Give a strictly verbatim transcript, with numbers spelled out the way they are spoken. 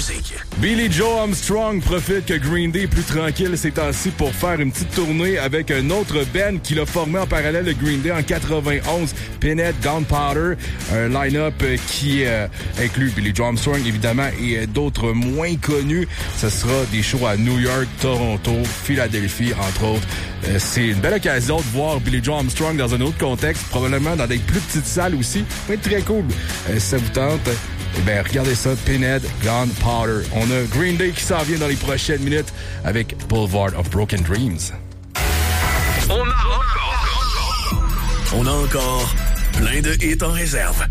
musique. Billy Joe Armstrong profite que Green Day est plus tranquille ces temps-ci pour faire une petite tournée avec un autre band qu'il a formé en parallèle de Green Day en quatre-vingt-onze, Pinhead Gunpowder, un line-up qui euh, inclut Billy Joe Armstrong évidemment et euh, d'autres moins connus. Ce sera des shows à New York, Toronto, Philadelphie entre autres. Euh, c'est une belle occasion de voir Billy Joe Armstrong dans un autre contexte, probablement dans des plus petites salles aussi. Ça va être très cool. Euh, si ça vous tente, eh bien, regardez ça, Pinhead Gunpowder. On a Green Day qui s'en vient dans les prochaines minutes avec Boulevard of Broken Dreams. On a encore, on a encore plein de hits en réserve.